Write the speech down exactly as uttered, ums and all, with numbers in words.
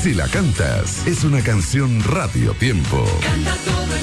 Si la cantas, es una canción Radio Tiempo. Canta todo el